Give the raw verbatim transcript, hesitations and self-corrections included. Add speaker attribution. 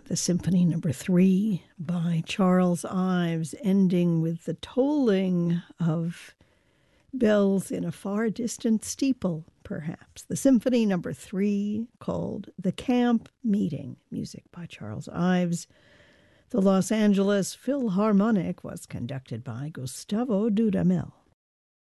Speaker 1: the Symphony Number Three by Charles Ives, ending with the tolling of bells in a far distant steeple, perhaps. The Symphony Number Three, called The Camp Meeting, music by Charles Ives. The Los Angeles Philharmonic was conducted by Gustavo Dudamel.